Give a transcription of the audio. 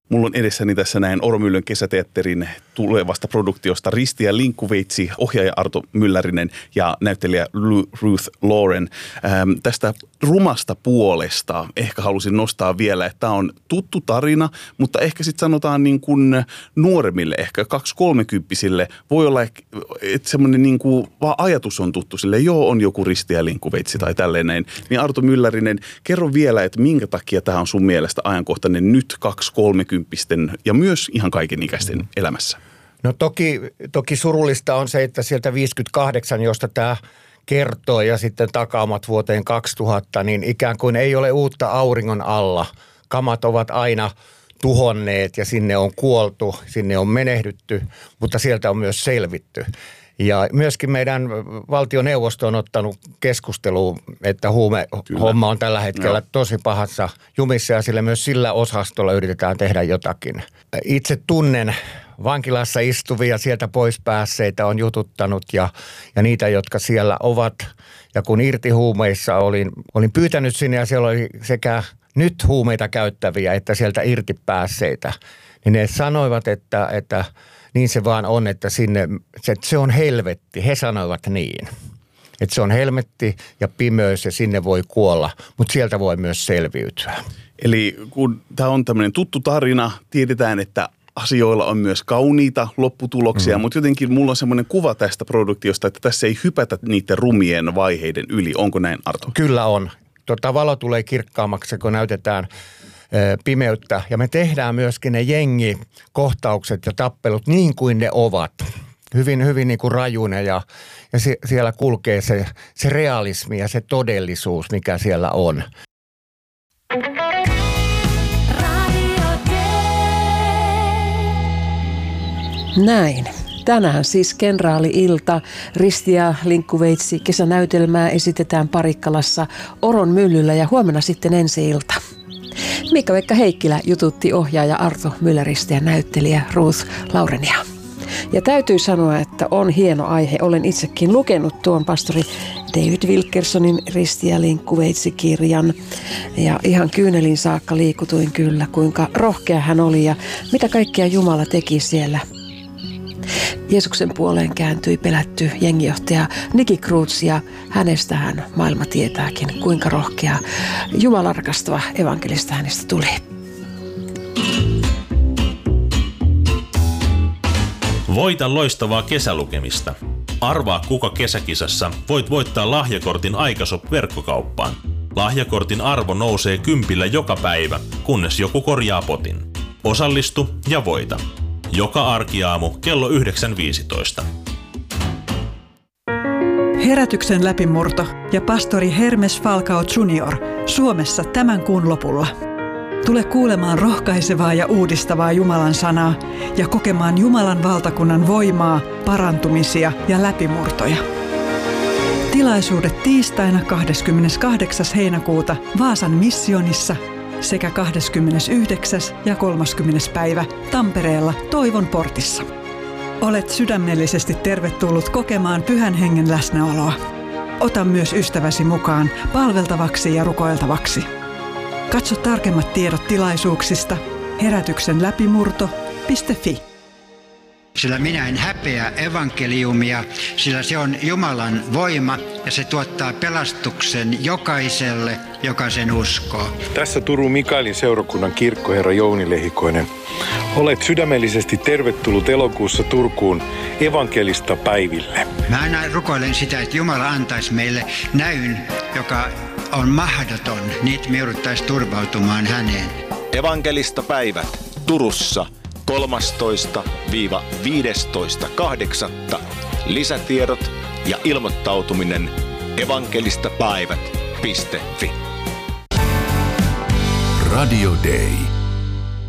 Mulla on edessäni tässä näin Oromyllyn kesäteatterin tulevasta produktiosta Risti ja Linkkuveitsi, ohjaaja Arto Myllärinen ja näyttelijä Ruth Lauren. Tästä rumasta puolesta ehkä halusin nostaa vielä, että tämä on tuttu tarina, mutta ehkä sitten sanotaan niin kuin nuoremmille, ehkä 2-30-vuotiaille voi olla, että semmoinen niin kuin vaan ajatus on tuttu sille, joo on joku Risti ja Linkkuveitsi tai tälleen näin. Niin Arto Myllärinen, kerro vielä, että minkä takia tämä on sun mielestä ajankohtainen nyt 2-30-vuotiaiden ja myös ihan kaikenikäisten elämässä? No toki surullista on se, että sieltä 58, josta tämä kertoo ja sitten takaamat vuoteen 2000, niin ikään kuin ei ole uutta auringon alla. Kamat ovat aina tuhonneet ja sinne on kuoltu, sinne on menehdytty, mutta sieltä on myös selvitty. Ja myöskin meidän valtioneuvosto on ottanut keskusteluun, että huumehomma on tällä hetkellä tosi pahassa jumissa ja sillä osastolla yritetään tehdä jotakin. Itse tunnen vankilassa istuvia, sieltä pois päässeitä on jututtanut ja niitä, jotka siellä ovat. Ja kun irtihuumeissa olin pyytänyt sinne ja siellä oli sekä nyt huumeita käyttäviä että sieltä irti päässeitä, niin ne sanoivat, että niin se vaan on, että se on helvetti. He sanoivat niin, että se on helvetti ja pimeys ja sinne voi kuolla, mutta sieltä voi myös selviytyä. Eli kun tämä on tämmöinen tuttu tarina, tiedetään, että asioilla on myös kauniita lopputuloksia, mutta jotenkin mulla on semmoinen kuva tästä produktiosta, että tässä ei hypätä niiden rumien vaiheiden yli. Onko näin, Arto? Kyllä on. Valo tulee kirkkaammaksi, kun näytetään pimeyttä. Ja me tehdään myöskin ne jengikohtaukset ja tappelut niin kuin ne ovat. Hyvin niin kuin rajuinen ja siellä kulkee se realismi ja se todellisuus, mikä siellä on. Näin. Tänään siis kenraali-ilta, Risti ja Linkkuveitsi kesänäytelmää esitetään Parikkalassa Oromyllyllä ja huomenna sitten ensi-ilta. Mika-Pekka Heikkilä jututti ohjaaja Arto Mylläristä ja näyttelijä Ruth Laurenia. Ja täytyy sanoa, että on hieno aihe. Olen itsekin lukenut tuon pastori David Wilkersonin Risti ja Linkkuveitsi-kirjan. Ja ihan kyynelin saakka liikutuin kyllä, kuinka rohkea hän oli ja mitä kaikkea Jumala teki siellä. Jeesuksen puoleen kääntyi pelätty jengijohtaja Nicky Cruz ja hänestähän maailma tietääkin, kuinka rohkea Jumalan rakastava evankelista hänestä tuli. Voita loistavaa kesälukemista. Arvaa kuka kesäkisassa voit voittaa lahjakortin Aikashop-verkkokauppaan. Lahjakortin arvo nousee 10 joka päivä, kunnes joku korjaa potin. Osallistu ja voita. Joka arkiaamu kello 9.15. Herätyksen läpimurto ja pastori Hermes Falcao Jr. Suomessa tämän kuun lopulla. Tule kuulemaan rohkaisevaa ja uudistavaa Jumalan sanaa ja kokemaan Jumalan valtakunnan voimaa, parantumisia ja läpimurtoja. Tilaisuudet tiistaina 28. heinäkuuta Vaasan missionissa sekä 29. ja 30. päivä Tampereella Toivon portissa. Olet sydämellisesti tervetullut kokemaan Pyhän Hengen läsnäoloa. Ota myös ystäväsi mukaan palveltavaksi ja rukoiltavaksi. Katso tarkemmat tiedot tilaisuuksista herätyksenläpimurto.fi. Sillä minä en häpeä evankeliumia, sillä se on Jumalan voima ja se tuottaa pelastuksen jokaiselle, joka sen uskoo. Tässä Turun Mikaelin seurakunnan kirkkoherra Jouni Lehikoinen. Olet sydämellisesti tervetullut elokuussa Turkuun evankelista päiville. Mä aina rukoilen sitä, että Jumala antaisi meille näyn, joka on mahdoton, niin me jouduttaisiin turvautumaan häneen. Evankelista päivät Turussa 13-15.8. Lisätiedot ja ilmoittautuminen evankelistapäivät.fi. Radio Day.